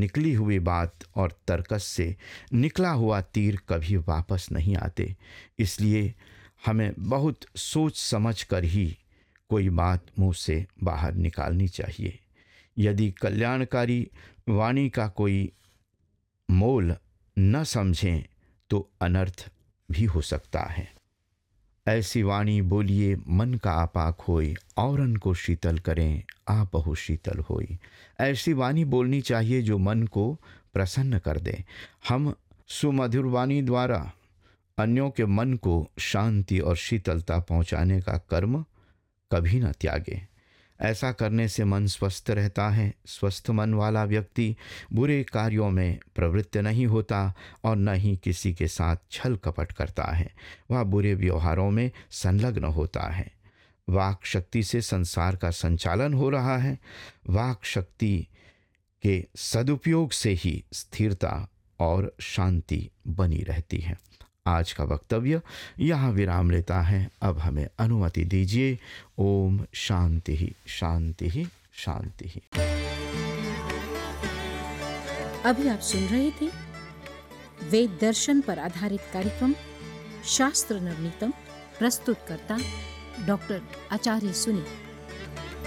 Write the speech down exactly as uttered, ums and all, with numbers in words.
निकली हुई बात और तर्कस से निकला हुआ तीर कभी वापस नहीं आते। इसलिए हमें बहुत सोच समझ कर ही कोई बात मुंह से बाहर निकालनी चाहिए। यदि कल्याणकारी वाणी का कोई मोल न समझें तो अनर्थ भी हो सकता है। ऐसी वाणी बोलिए मन का आपाक होय, औरन को शीतल करें आपहु शीतल होय। ऐसी वाणी बोलनी चाहिए जो मन को प्रसन्न कर दे। हम सुमधुर वाणी द्वारा अन्यों के मन को शांति और शीतलता पहुंचाने का कर्म कभी न त्यागे। ऐसा करने से मन स्वस्थ रहता है। स्वस्थ मन वाला व्यक्ति बुरे कार्यों में प्रवृत्त नहीं होता और न ही किसी के साथ छल कपट करता है। वह बुरे व्यवहारों में संलग्न होता है। वाक शक्ति से संसार का संचालन हो रहा है। वाक शक्ति के सदुपयोग से ही स्थिरता और शांति बनी रहती है। आज का वक्तव्य यहाँ विराम लेता है। अब हमें अनुमति दीजिए। ओम शांति ही शांति ही शांति ही। अभी आप सुन रहे थे वेद दर्शन पर आधारित कार्यक्रम शास्त्र नवनीतम। प्रस्तुतकर्ता डॉक्टर आचार्य सुनील।